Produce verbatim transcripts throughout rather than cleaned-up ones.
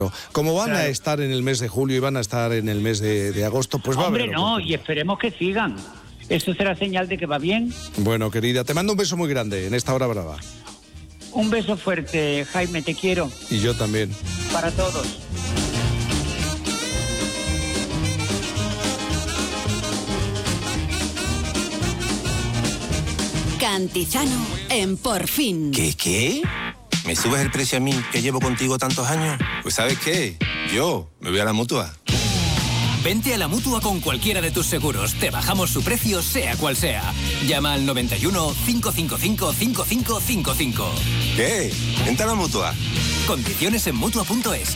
Como van claro. a estar en el mes de julio y van a estar en el mes de, de agosto, pues va Hombre, a haber... no, y esperemos que sigan. Eso será señal de que va bien. Bueno, querida, te mando un beso muy grande en esta hora brava. Un beso fuerte, Jaime, te quiero. Y yo también. Para todos. Cantizano en Por Fin. ¿Qué, qué? ¿Me subes el precio a mí, que llevo contigo tantos años? Pues ¿sabes qué? Yo me voy a la Mutua. Vente a la Mutua con cualquiera de tus seguros. Te bajamos su precio, sea cual sea. Llama al noventa y uno, cinco cinco cinco, cinco cinco cinco cinco. ¿Qué? Vente a la Mutua. Condiciones en Mutua punto es.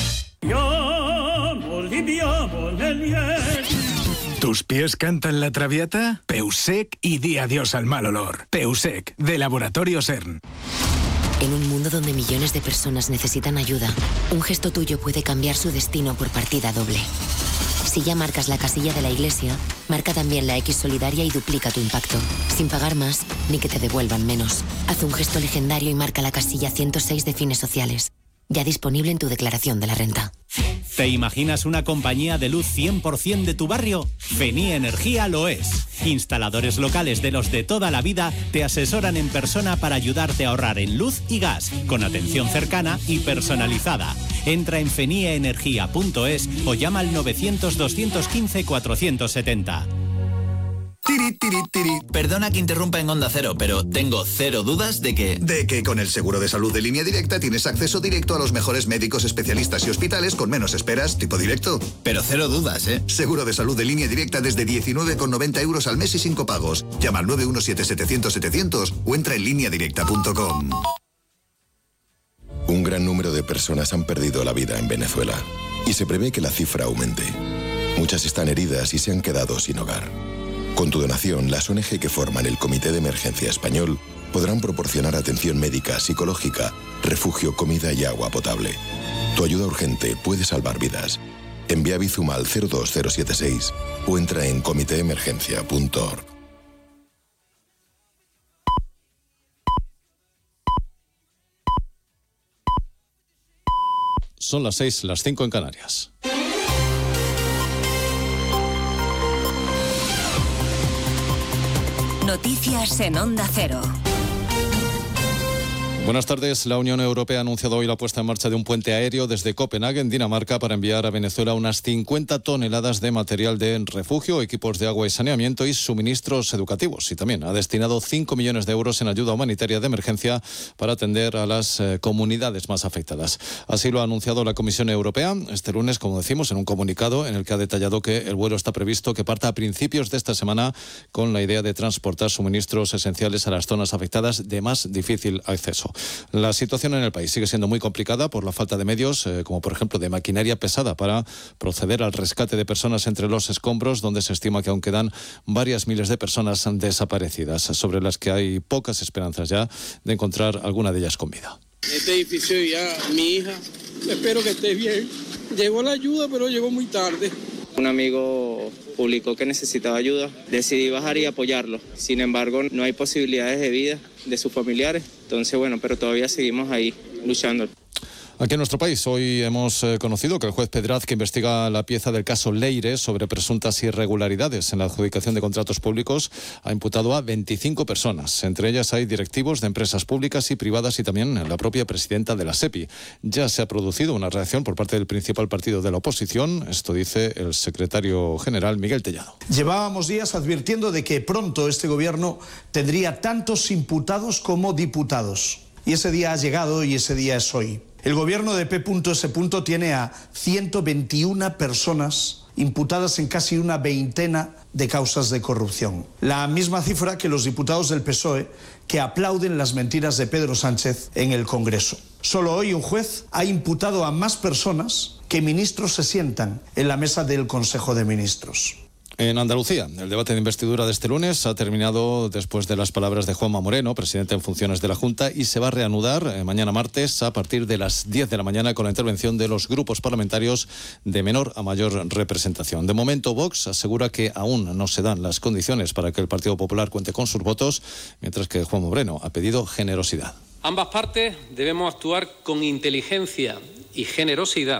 ¿Tus pies cantan la traviata? Peusec y di adiós al mal olor. Peusec, de Laboratorio CERN. En un mundo donde millones de personas necesitan ayuda, un gesto tuyo puede cambiar su destino por partida doble. Si ya marcas la casilla de la iglesia, marca también la X solidaria y duplica tu impacto, sin pagar más ni que te devuelvan menos. Haz un gesto legendario y marca la casilla ciento seis de Fines Sociales. Ya disponible en tu declaración de la renta. ¿Te imaginas una compañía de luz cien por ciento de tu barrio? Fenía Energía lo es. Instaladores locales de los de toda la vida te asesoran en persona para ayudarte a ahorrar en luz y gas, con atención cercana y personalizada. Entra en fenia energía punto es o llama al novecientos, doscientos quince, cuatrocientos setenta. Tiri, tiri, tiri. Perdona que interrumpa en Onda Cero, pero tengo cero dudas de que... De que con el seguro de salud de Línea Directa tienes acceso directo a los mejores médicos, especialistas y hospitales con menos esperas, tipo directo. Pero cero dudas, ¿eh? Seguro de salud de Línea Directa desde diecinueve con noventa euros al mes y cinco pagos. Llama al nueve uno siete, setecientos, setecientos o entra en línea directa punto com. Un gran número de personas han perdido la vida en Venezuela y se prevé que la cifra aumente. Muchas están heridas y se han quedado sin hogar. Con tu donación, las O N G que forman el Comité de Emergencia Español podrán proporcionar atención médica, psicológica, refugio, comida y agua potable. Tu ayuda urgente puede salvar vidas. Envía Bizum al cero dos cero siete seis o entra en comité emergencia punto org. Son las seis, las cinco en Canarias. Noticias en Onda Cero. Buenas tardes. La Unión Europea ha anunciado hoy la puesta en marcha de un puente aéreo desde Copenhague, en Dinamarca, para enviar a Venezuela unas cincuenta toneladas de material de refugio, equipos de agua y saneamiento y suministros educativos. Y también ha destinado cinco millones de euros en ayuda humanitaria de emergencia para atender a las eh, comunidades más afectadas. Así lo ha anunciado la Comisión Europea este lunes, como decimos, en un comunicado en el que ha detallado que el vuelo está previsto que parta a principios de esta semana con la idea de transportar suministros esenciales a las zonas afectadas de más difícil acceso. La situación en el país sigue siendo muy complicada por la falta de medios, eh, como por ejemplo de maquinaria pesada para proceder al rescate de personas entre los escombros, donde se estima que aún quedan varias miles de personas desaparecidas, sobre las que hay pocas esperanzas ya de encontrar alguna de ellas con vida. Este edificio ya, mi hija, espero que esté bien. Llegó la ayuda, pero llegó muy tarde. Un amigo publicó que necesitaba ayuda, decidí bajar y apoyarlo. Sin embargo, no hay posibilidades de vida de sus familiares. Entonces, bueno, pero todavía seguimos ahí luchando. Aquí en nuestro país hoy hemos eh, conocido que el juez Pedraz, que investiga la pieza del caso Leire sobre presuntas irregularidades en la adjudicación de contratos públicos, ha imputado a veinticinco personas. Entre ellas hay directivos de empresas públicas y privadas y también la propia presidenta de la SEPI. Ya se ha producido una reacción por parte del principal partido de la oposición. Esto dice el secretario general Miguel Tellado. Llevábamos días advirtiendo de que pronto este gobierno tendría tantos imputados como diputados. Y ese día ha llegado y ese día es hoy. El gobierno de P S tiene a ciento veintiuna personas imputadas en casi una veintena de causas de corrupción. La misma cifra que los diputados del P S O E que aplauden las mentiras de Pedro Sánchez en el Congreso. Solo hoy un juez ha imputado a más personas que ministros se sientan en la mesa del Consejo de Ministros. En Andalucía, el debate de investidura de este lunes ha terminado después de las palabras de Juanma Moreno, presidente en funciones de la Junta, y se va a reanudar eh, mañana martes a partir de las diez de la mañana con la intervención de los grupos parlamentarios de menor a mayor representación. De momento, Vox asegura que aún no se dan las condiciones para que el Partido Popular cuente con sus votos, mientras que Juanma Moreno ha pedido generosidad. Ambas partes debemos actuar con inteligencia y generosidad